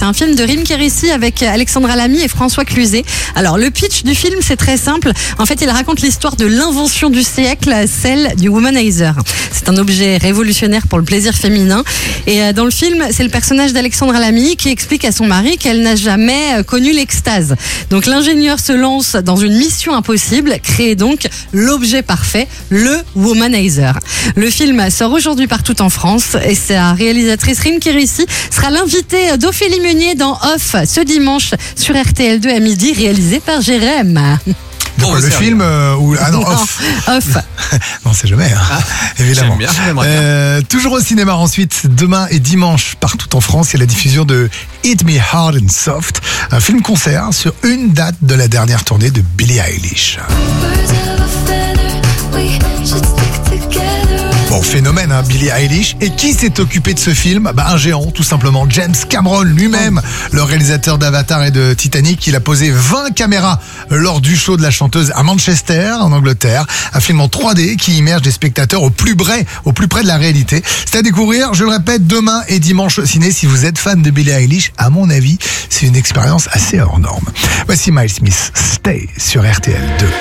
un film de Rim Kérissi avec Alexandra Lamy et François Cluzet. Alors, le pitch du film, c'est très simple. En fait, il raconte l'histoire de l'invention du siècle, celle du womanizer. C'est un objet révolutionnaire pour le plaisir féminin. Et dans le film, c'est le personnage d'Alexandra Lamy qui explique à son mari qu'elle n'a jamais connu l'extase. Donc, l'ingénieur se lance dans une mission impossible, créer donc l'objet parfait, le womanizer. Le film sort aujourd'hui partout en France et sa réalisatrice Rim Kérissi sera l'invitée d'Ophélie Meunier dans Off ce dimanche sur RTL2 à midi, réalisé par Jérém. Bon, le film Off. Non, c'est jamais, évidemment. J'aime bien. Toujours au cinéma ensuite, demain et dimanche partout en France, il y a la diffusion de Hit Me Hard and Soft, un film concert sur une date de la dernière tournée de Billie Eilish. Bon, phénomène, Billie Eilish. Et qui s'est occupé de ce film ? Un géant, tout simplement. James Cameron lui-même, le réalisateur d'Avatar et de Titanic. Il a posé 20 caméras lors du show de la chanteuse à Manchester, en Angleterre. Un film en 3D qui immerge des spectateurs au plus près de la réalité. C'est à découvrir, je le répète, demain et dimanche au ciné. Si vous êtes fan de Billie Eilish, à mon avis, c'est une expérience assez hors norme. Voici Miles Smith, Stay sur RTL2.